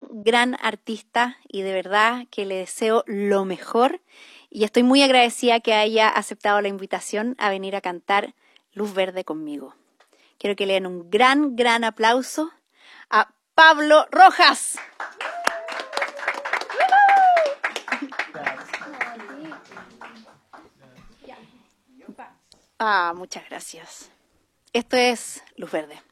gran artista y de verdad que le deseo lo mejor. Y estoy muy agradecida que haya aceptado la invitación a venir a cantar Luz Verde conmigo. Quiero que le den un gran aplauso a Pablo Rojas. Muchas gracias. Esto es Luz Verde.